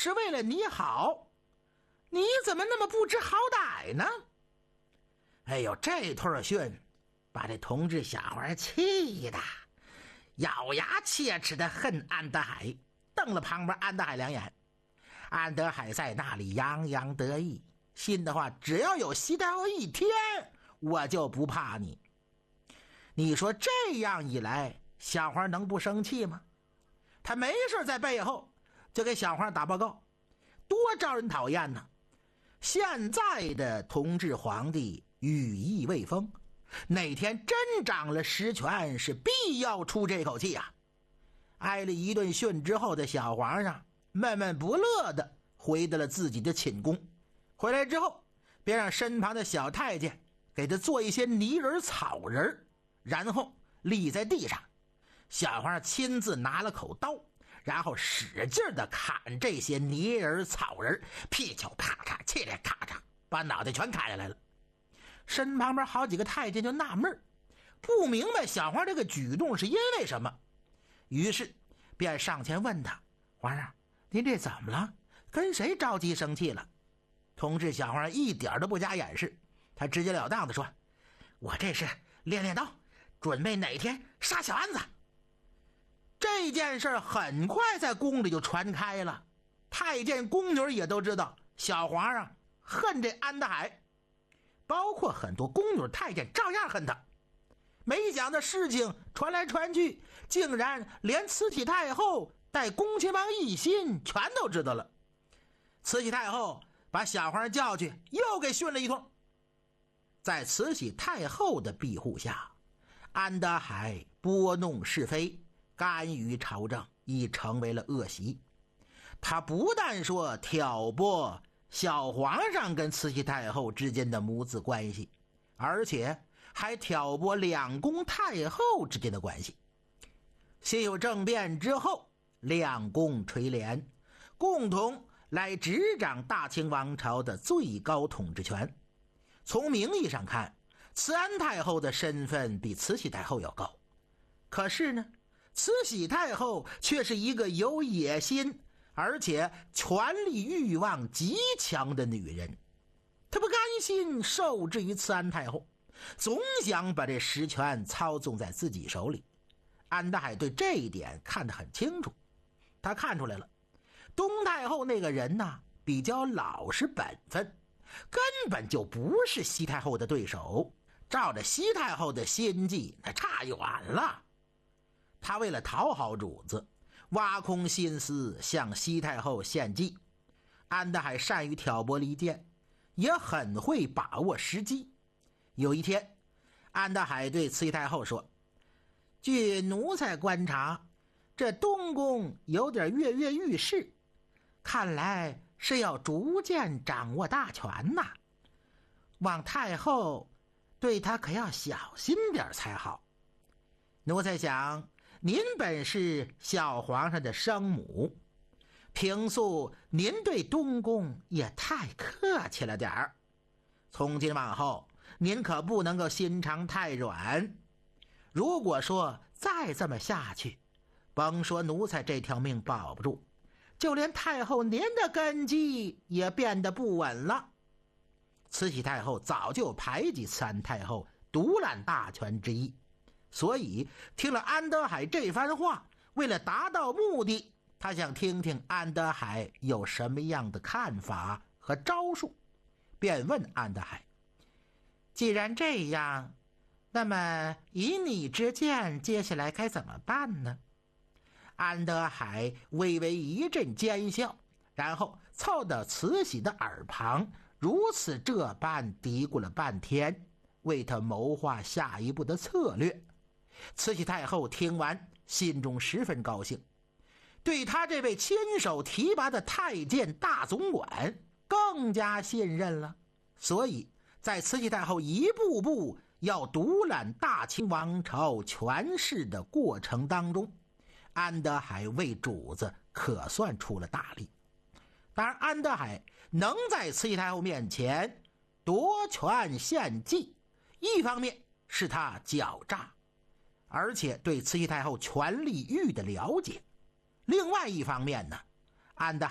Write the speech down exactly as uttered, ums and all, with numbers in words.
是为了你好，你怎么那么不知好歹呢？哎呦，这通训把这同治小孩气的咬牙切齿的恨安德海，瞪了旁边安德海两眼。安德海在那里洋洋得意，心的话，只要有西太后一天，我就不怕你。你说这样一来，小花能不生气吗？他没事在背后就给小花打报告，多招人讨厌呢。现在的同治皇帝羽翼未丰，哪天真掌了实权，是必要出这口气啊。挨了一顿训之后的小皇上闷闷不乐的回到了自己的寝宫。回来之后，便让身旁的小太监给他做一些泥人草人，然后立在地上。小皇上亲自拿了口刀，然后使劲的砍这些泥人草人，劈球咔嚓，气咧咔嚓，把脑袋全砍下来了。身旁边好几个太监就纳闷，不明白小皇上这个举动是因为什么，于是便上前问他：皇上，您这怎么了？跟谁着急生气了？同治小皇上一点都不加掩饰，他直截了当的说：我这是练练刀，准备哪天杀小安子。这件事很快在宫里就传开了，太监宫女也都知道小皇上恨这安德海，包括很多宫女太监照样恨他。没想到事情传来传去，竟然连慈禧太后带恭亲王奕欣全都知道了。慈禧太后把小皇上叫去，又给训了一通。在慈禧太后的庇护下，安德海拨弄是非，干预朝政，已成为了恶习。他不但说挑拨小皇上跟慈禧太后之间的母子关系，而且还挑拨两宫太后之间的关系。辛酉政变之后，两宫垂帘，共同来执掌大清王朝的最高统治权。从名义上看，慈安太后的身份比慈禧太后要高，可是呢，慈禧太后却是一个有野心而且权力欲望极强的女人。她不甘心受制于慈安太后，总想把这实权操纵在自己手里。安德海对这一点看得很清楚，他看出来了，东太后那个人呢，比较老实本分，根本就不是西太后的对手，照着西太后的心计那差远了。他为了讨好主子，挖空心思向西太后献计。安德海善于挑拨离间，也很会把握时机。有一天，安德海对慈禧太后说：据奴才观察，这东宫有点跃跃欲试，看来是要逐渐掌握大权呐，望太后对他可要小心点才好。奴才想，您本是小皇上的生母，平素您对东宫也太客气了点儿，从今往后您可不能够心肠太软。如果说再这么下去，甭说奴才这条命保不住，就连太后您的根基也变得不稳了。慈禧太后早就排挤慈安太后独揽大权之意，所以听了安德海这番话，为了达到目的，他想听听安德海有什么样的看法和招数，便问安德海：既然这样，那么以你之见，接下来该怎么办呢？安德海微微一阵奸笑，然后凑到慈禧的耳旁，如此这般嘀咕了半天，为他谋划下一步的策略。慈禧太后听完，心中十分高兴，对他这位亲手提拔的太监大总管更加信任了。所以在慈禧太后一步步要独揽大清王朝权势的过程当中，安德海为主子可算出了大力。当然，安德海能在慈禧太后面前夺权献计，一方面是他狡诈，而且对慈禧太后权力欲的了解；另外一方面呢，安德